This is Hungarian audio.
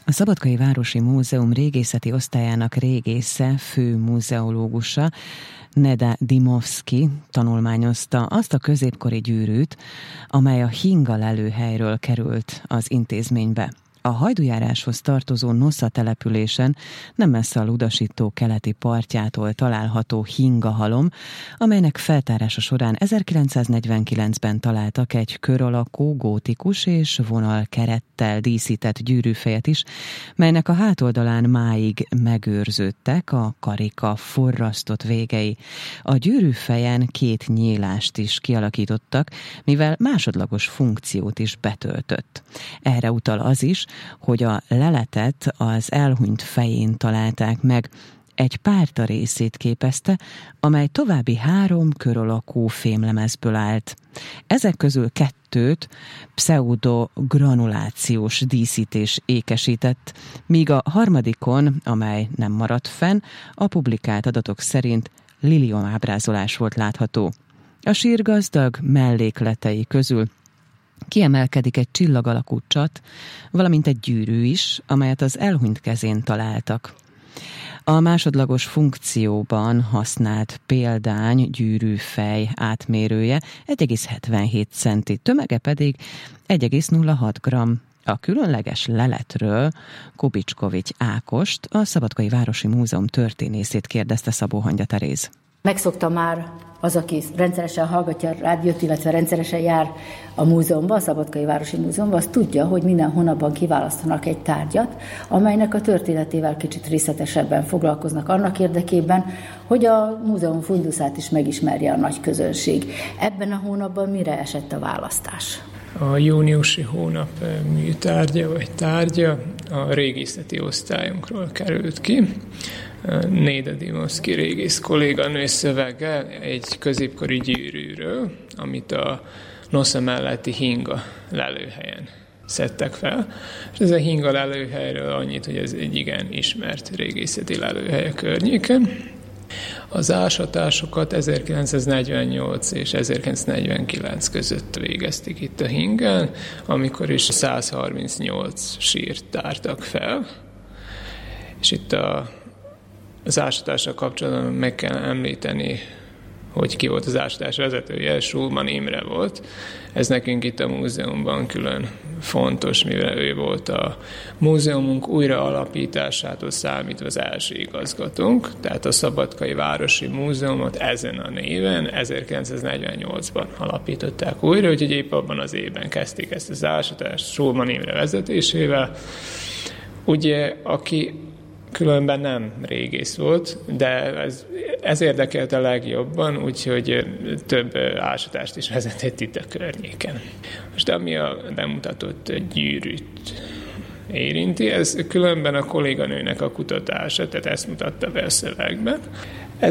A Szabadkai Városi Múzeum régészeti osztályának régésze, fő múzeológusa, Neda Dimovszky tanulmányozta azt a középkori gyűrűt, amely a Hinga lelőhelyről került az intézménybe. A hajdujáráshoz tartozó Nosza településen, nem messze a Ludasító keleti partjától található Hinga halom, amelynek feltárása során 1949-ben találtak egy kör alakú, gótikus és vonalkerettel díszített gyűrűfejet is, melynek a hátoldalán máig megőrződtek a karika forrasztott végei. A gyűrűfejen 2 nyílást is kialakítottak, mivel másodlagos funkciót is betöltött. Erre utal az is, hogy a leletet az elhunyt fején találták meg, egy párta részét képezte, amely további 3 kör alakú fémlemezből állt. Ezek közül 2-t pseudogranulációs díszítés ékesített, míg a harmadikon, amely nem maradt fenn, a publikált adatok szerint liliomábrázolás volt látható. A sír gazdag mellékletei közül kiemelkedik egy csillag alakú csat, valamint egy gyűrű is, amelyet az elhunyt kezén találtak. A másodlagos funkcióban használt példány gyűrűfej átmérője 1,77 centi, tömege pedig 1,06 g. A különleges leletről Kubicskovics Ákost, a Szabadkai Városi Múzeum történészét kérdezte Szabó Hangya Teréz. Megszokta már az, aki rendszeresen hallgatja a rádiót, illetve rendszeresen jár a múzeumban, a Szabadkai Városi Múzeumban, az tudja, hogy minden hónapban kiválasztanak egy tárgyat, amelynek a történetével kicsit részletesebben foglalkoznak annak érdekében, hogy a múzeum funduszát is megismerje a nagy közönség. Ebben a hónapban mire esett a választás? A júniusi hónap műtárgya vagy tárgya a régészeti osztályunkról került ki. Neda Dimovszky régész kolléganő szövege egy középkori gyűrűről, amit a Nosza melletti Hinga lelőhelyen szedtek fel. És ez a Hinga lelőhelyről annyit, hogy ez egy igen ismert régészeti lelőhely a környéken. Az ásatásokat 1948 és 1949 között végezték itt a Hingán, amikor is 138 sírt tártak fel. És itt az ásatással kapcsolatban meg kell említeni, hogy ki volt az ásatás vezetője, Schulman Imre volt. Ez nekünk itt a múzeumban külön fontos, mivel ő volt a múzeumunk újra alapításától számítva az első igazgatónk, tehát a Szabadkai Városi Múzeumot ezen a néven 1948-ban alapították újra, úgyhogy épp abban az évben kezdték ezt az ásatást Schulman Imre vezetésével. Ugye, aki különben nem régész volt, de ez érdekelte legjobban, úgyhogy több ásatást is vezetett itt a környéken. Most ami a bemutatott gyűrűt érinti, ez különben a kolléganőnek a kutatása, tehát ezt mutatta be a szövegben.